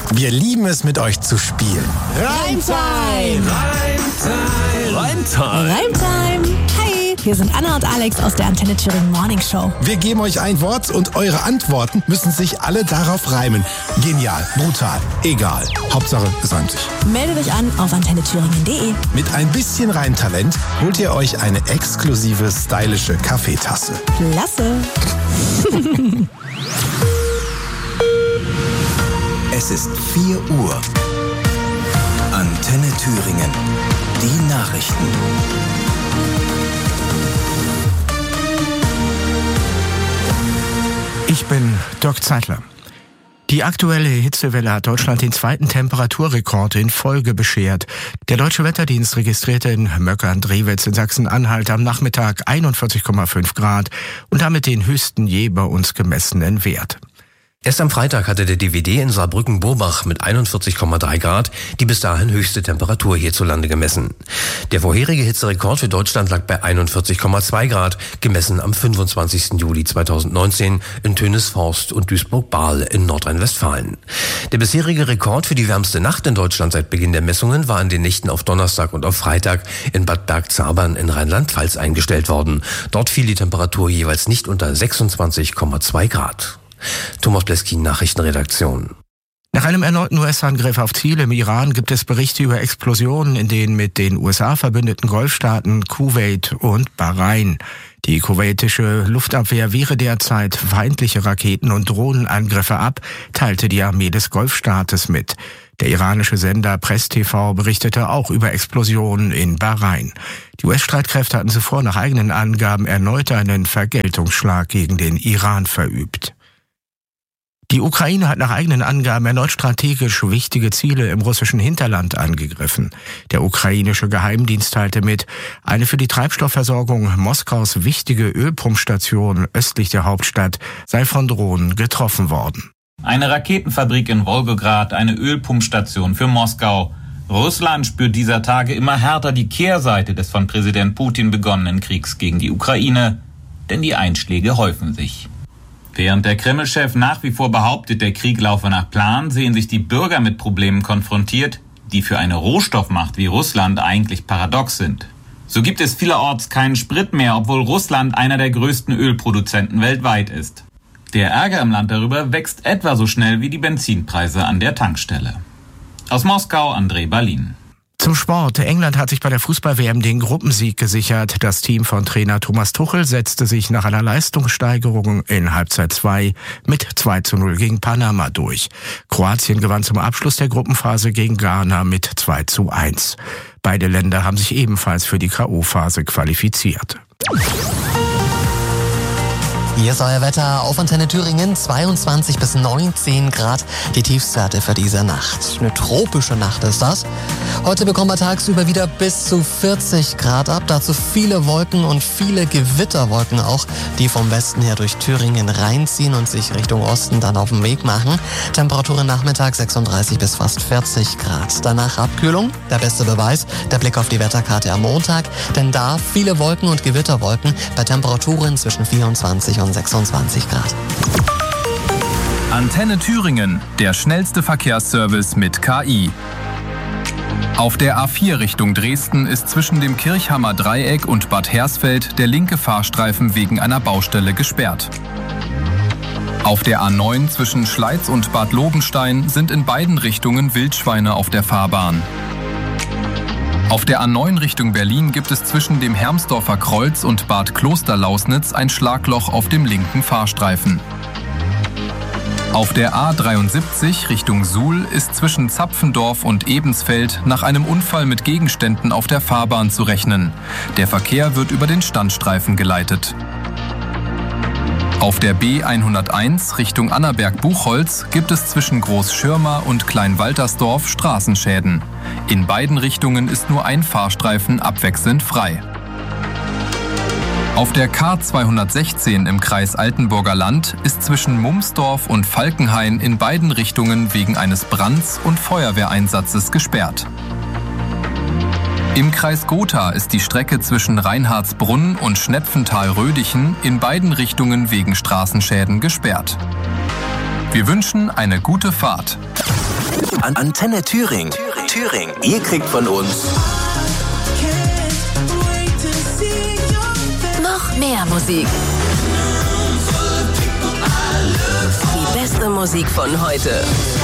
Wir lieben es, mit euch zu spielen. Reimtime! Reimtime! Hi, hier sind Anna und Alex aus der Antenne Thüringen Morning Show. Wir geben euch ein Wort und eure Antworten müssen sich alle darauf reimen. Genial, brutal, egal. Hauptsache, es reimt sich. Meldet euch an auf antennethüringen.de. Mit ein bisschen Reimtalent holt ihr euch eine exklusive, stylische Kaffeetasse. Klasse! Es ist 4 Uhr. Antenne Thüringen. Die Nachrichten. Ich bin Dirk Zeitler. Die aktuelle Hitzewelle hat Deutschland den 2. Temperaturrekord in Folge beschert. Der Deutsche Wetterdienst registrierte in Möckern-Drewitz in Sachsen-Anhalt am Nachmittag 41,5 Grad und damit den höchsten je bei uns gemessenen Wert. Erst am Freitag hatte der DWD in Saarbrücken-Burbach mit 41,3 Grad die bis dahin höchste Temperatur hierzulande gemessen. Der vorherige Hitzerekord für Deutschland lag bei 41,2 Grad, gemessen am 25. Juli 2019 in Tönisforst und Duisburg-Bahl in Nordrhein-Westfalen. Der bisherige Rekord für die wärmste Nacht in Deutschland seit Beginn der Messungen war in den Nächten auf Donnerstag und auf Freitag in Bad Bergzabern in Rheinland-Pfalz eingestellt worden. Dort fiel die Temperatur jeweils nicht unter 26,2 Grad. Thomas Bleskin, Nachrichtenredaktion. Nach einem erneuten US-Angriff auf Ziele im Iran gibt es Berichte über Explosionen in den mit den USA verbündeten Golfstaaten Kuwait und Bahrain. Die kuwaitische Luftabwehr wehre derzeit feindliche Raketen- und Drohnenangriffe ab, teilte die Armee des Golfstaates mit. Der iranische Sender Press TV berichtete auch über Explosionen in Bahrain. Die US-Streitkräfte hatten zuvor nach eigenen Angaben erneut einen Vergeltungsschlag gegen den Iran verübt. Die Ukraine hat nach eigenen Angaben erneut strategisch wichtige Ziele im russischen Hinterland angegriffen. Der ukrainische Geheimdienst teilte mit, eine für die Treibstoffversorgung Moskaus wichtige Ölpumpstation östlich der Hauptstadt sei von Drohnen getroffen worden. Eine Raketenfabrik in Wolgograd, eine Ölpumpstation für Moskau. Russland spürt dieser Tage immer härter die Kehrseite des von Präsident Putin begonnenen Kriegs gegen die Ukraine. Denn die Einschläge häufen sich. Während der Kreml-Chef nach wie vor behauptet, der Krieg laufe nach Plan, sehen sich die Bürger mit Problemen konfrontiert, die für eine Rohstoffmacht wie Russland eigentlich paradox sind. So gibt es vielerorts keinen Sprit mehr, obwohl Russland einer der größten Ölproduzenten weltweit ist. Der Ärger im Land darüber wächst etwa so schnell wie die Benzinpreise an der Tankstelle. Aus Moskau, André Berlin. Zum Sport. England hat sich bei der Fußball-WM den Gruppensieg gesichert. Das Team von Trainer Thomas Tuchel setzte sich nach einer Leistungssteigerung in Halbzeit 2 mit 2:0 gegen Panama durch. Kroatien gewann zum Abschluss der Gruppenphase gegen Ghana mit 2:1. Beide Länder haben sich ebenfalls für die K.O.-Phase qualifiziert. Hier ist euer Wetter auf Antenne Thüringen, 22 bis 19 Grad, die Tiefstwerte für diese Nacht. Eine tropische Nacht ist das. Heute bekommen wir tagsüber wieder bis zu 40 Grad ab, dazu viele Wolken und viele Gewitterwolken auch, die vom Westen her durch Thüringen reinziehen und sich Richtung Osten dann auf den Weg machen. Temperaturen Nachmittag 36 bis fast 40 Grad. Danach Abkühlung, der beste Beweis, der Blick auf die Wetterkarte am Montag, denn da viele Wolken und Gewitterwolken bei Temperaturen zwischen 24 und 26 Grad. Antenne Thüringen, der schnellste Verkehrsservice mit KI. Auf der A4 Richtung Dresden ist zwischen dem Kirchhammer Dreieck und Bad Hersfeld der linke Fahrstreifen wegen einer Baustelle gesperrt. Auf der A9 zwischen Schleiz und Bad Lobenstein sind in beiden Richtungen Wildschweine auf der Fahrbahn. Auf der A9 Richtung Berlin gibt es zwischen dem Hermsdorfer Kreuz und Bad Klosterlausnitz ein Schlagloch auf dem linken Fahrstreifen. Auf der A73 Richtung Suhl ist zwischen Zapfendorf und Ebensfeld nach einem Unfall mit Gegenständen auf der Fahrbahn zu rechnen. Der Verkehr wird über den Standstreifen geleitet. Auf der B101 Richtung Annaberg-Buchholz gibt es zwischen Großschirma und Kleinwaltersdorf Straßenschäden. In beiden Richtungen ist nur ein Fahrstreifen abwechselnd frei. Auf der K216 im Kreis Altenburger Land ist zwischen Mumsdorf und Falkenhain in beiden Richtungen wegen eines Brands und Feuerwehreinsatzes gesperrt. Im Kreis Gotha ist die Strecke zwischen Reinhardsbrunn und Schnepfenthal-Rödichen in beiden Richtungen wegen Straßenschäden gesperrt. Wir wünschen eine gute Fahrt. Antenne Thüringen. Thüringen. Ihr kriegt von uns Noch mehr Musik. Die beste Musik von heute.